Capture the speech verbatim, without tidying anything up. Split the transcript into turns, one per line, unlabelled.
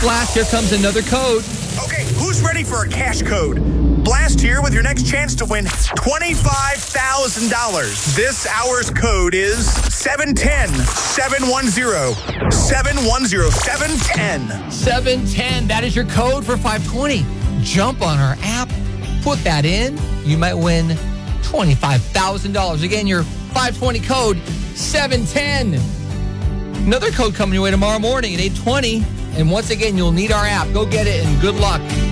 Blast, here comes another code.
Okay, who's ready for a cash code? Blast here with your next chance to win twenty-five thousand dollars. This hour's code is seven ten seven one zero. seven one zero. seven ten.
seven ten, that is your code for five twenty. Jump on our app, put that in. You might win twenty-five thousand dollars. Again, your five twenty code, seven ten. Another code coming your way tomorrow morning at eight twenty. And once again, you'll need our app. Go get it and good luck.